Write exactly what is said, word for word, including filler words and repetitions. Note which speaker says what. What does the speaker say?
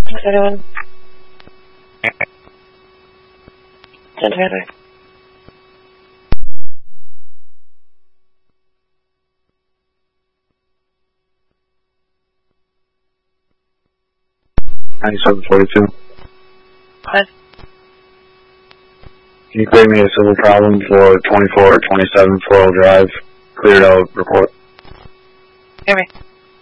Speaker 1: Anyone? ten together.
Speaker 2: ninety-seven forty-two.
Speaker 1: What?
Speaker 2: Can you create me a civil problem for twenty-four twenty-seven Floral Drive? Cleared out report.
Speaker 1: Hear me.